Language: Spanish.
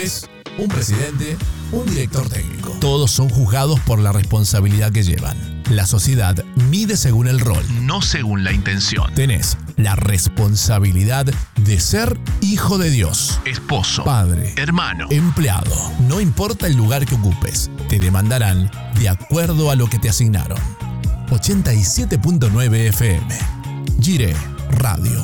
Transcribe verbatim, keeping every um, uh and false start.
Es un presidente, un director técnico. Todos son juzgados por la responsabilidad que llevan. La sociedad mide según el rol, no según la intención. Tenés la responsabilidad de ser hijo de Dios, esposo, padre, hermano, empleado. No importa el lugar que ocupes, te demandarán de acuerdo a lo que te asignaron. ochenta y siete punto nueve F M. Gire Radio.